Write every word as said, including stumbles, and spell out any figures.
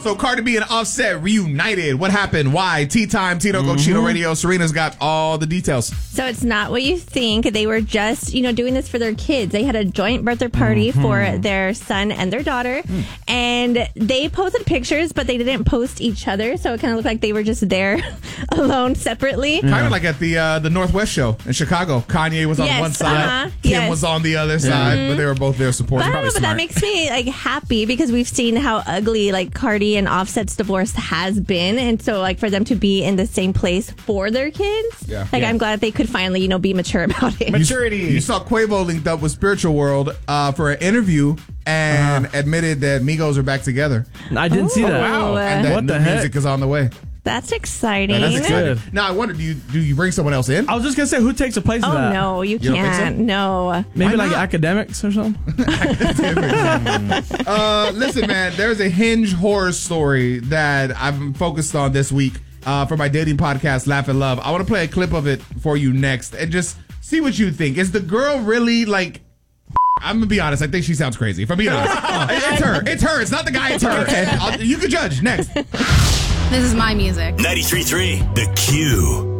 So Cardi B and Offset reunited. What happened? Why? Tea time, Tito mm-hmm. Go Cheeto Radio. Serena's got all the details. So it's not what you think. They were just, you know, doing this for their kids. They had a joint birthday party mm-hmm. for their son and their daughter. Mm. And they posted pictures, but they didn't post each other. So it kind of looked like they were just there alone separately. Yeah. Kind of like at the uh, the Northwest show in Chicago. Kanye was on yes, one side. Uh-huh. Kim yes. was on the other side. Mm-hmm. But they were both there supporting. But, I don't know, but that makes me like happy because we've seen how ugly like Cardi and Offset's divorce has been, and so like for them to be in the same place for their kids, yeah. like yeah. I'm glad they could finally you know be mature about it. Maturity. You, you saw Quavo linked up with Spiritual World uh, for an interview and uh-huh. admitted that Migos are back together. I didn't oh, see that. Wow! And that what the new heck? music is on the way. That's exciting. Yeah, that's exciting. Now I wonder, do you do you bring someone else in? I was just gonna say, who takes the place oh, of that? Oh no, you, you can't. So? No. Maybe like academics or something. uh, listen, man, there's a Hinge horror story that I'm focused on this week uh, for my dating podcast, Laugh and Love. I want to play a clip of it for you next and just see what you think. Is the girl really like? I'm gonna be honest. I think she sounds crazy. If I'm being honest, it's her. It's her. It's not the guy. It's her. Okay, I'll, you can judge next. This is my music. ninety-three point three The Q.